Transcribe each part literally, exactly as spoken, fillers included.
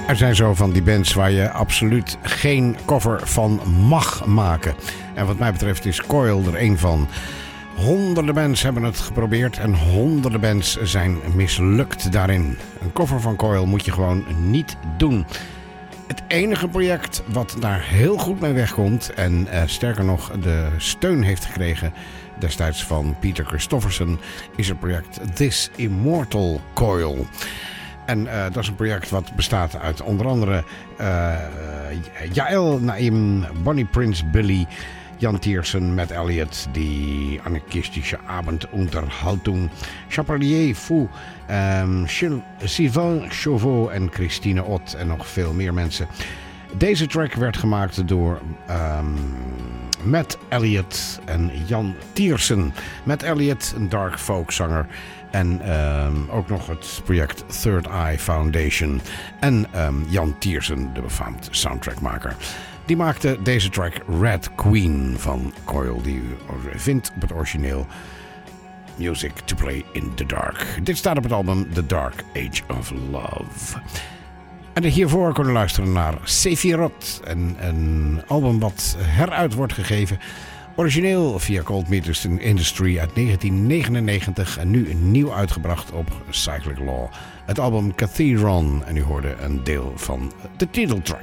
Er zijn zo van die bands waar je absoluut geen cover van mag maken. En wat mij betreft is Coil er een van. Honderden bands hebben het geprobeerd en honderden bands zijn mislukt daarin. Een cover van Coil moet je gewoon niet doen. Het enige project wat daar heel goed mee wegkomt en uh, sterker nog de steun heeft gekregen destijds van Peter Christofferson is het project This Immortal Coil. En uh, dat is een project wat bestaat uit onder andere uh, Jaël, Naïm, Bonnie Prince Billy, Jan Tiersen, Matt Elliott, die anarchistische Abendunterhaltung, Chapelier Fou, um, Sylvain Chauveau en Christine Ott en nog veel meer mensen. Deze track werd gemaakt door um, Matt Elliott en Jan Tiersen. Matt Elliott, een dark folk zanger. En um, ook nog het project Third Eye Foundation. En um, Jan Tiersen, de befaamd soundtrackmaker. Die maakte deze track Red Queen van Coil, die u vindt op het origineel Music to Play in the Dark. Dit staat op het album The Dark Age of Love. En hiervoor kunnen we luisteren naar Sephirot, een, een album wat heruit wordt gegeven. Origineel via Cold Meters Industry uit negentien negenennegentig en nu nieuw uitgebracht op Cyclic Law. Het album Cathedron en u hoorde een deel van de titeltrack.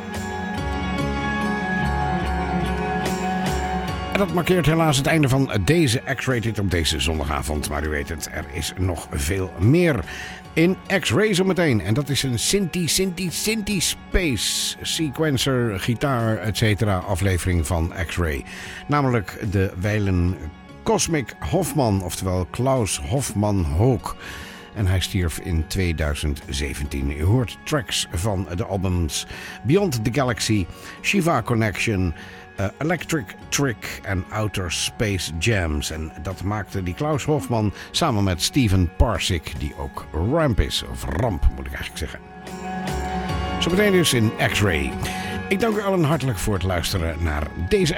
En dat markeert helaas het einde van deze X-Rated op deze zondagavond. Maar u weet het, er is nog veel meer in X-Ray zometeen. En dat is een Synthi, Synthi, Synthi Space sequencer, gitaar, et cetera aflevering van X-Ray. Namelijk de wijlen Cosmic Hoffman, oftewel Klaus Hoffman Hoek. En hij stierf in tweeduizend zeventien. U hoort tracks van de albums Beyond the Galaxy, Shiva Connection, Uh, Electric Trick en Outer Space Jams. En dat maakte die Klaus Hoffman samen met Steven Parsik, die ook Ramp is. Of Ramp, moet ik eigenlijk zeggen. Zometeen dus in X-Ray. Ik dank u allen hartelijk voor het luisteren naar deze